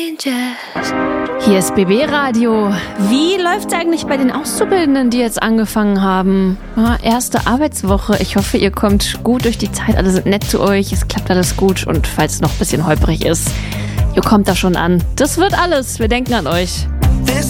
Hier ist BB Radio. Wie läuft's eigentlich bei den Auszubildenden, die jetzt angefangen haben? Ja, erste Arbeitswoche. Ich hoffe, ihr kommt gut durch die Zeit. Alle sind nett zu euch. Es klappt alles gut. Und falls es noch ein bisschen holprig ist, ihr kommt da schon an. Das wird alles. Wir denken an euch. This